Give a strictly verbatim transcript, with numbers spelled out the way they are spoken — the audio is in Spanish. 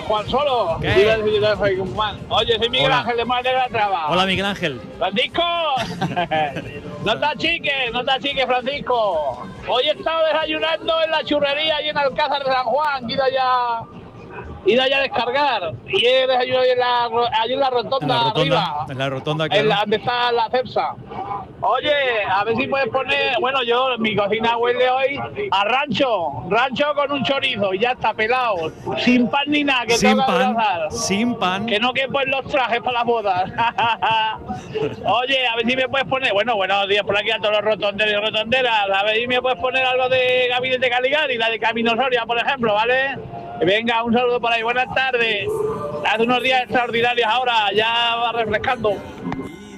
Juan Solo. ¿Qué? Dile que yo soy Guzmán. Oye, soy Miguel Hola. Ángel de Madre de la Traba. Hola, Miguel Ángel. Francisco, no te achiques, no te achiques, Francisco. Hoy he estado desayunando en la churrería y en Alcázar de San Juan, ido ya, ido ya a descargar. Y he desayunado ahí en la, allí en la rotonda, En la rotonda, arriba, en la rotonda, en claro. la, donde está la Cepsa. Oye, a ver si puedes poner, bueno, yo, mi cocina huele hoy a rancho, rancho con un chorizo y ya está pelado, sin pan ni nada, que Sin tengo que pan, abrazar. sin pan. Que no quepan los trajes para las bodas. Oye, a ver si me puedes poner, bueno, buenos días por aquí a todos los rotonderos y rotonderas, a ver si me puedes poner algo de Gabinete Caligari, la de Camino Soria, por ejemplo, ¿vale? Venga, un saludo por ahí, buenas tardes. Hace unos días extraordinarios ahora, ya va refrescando.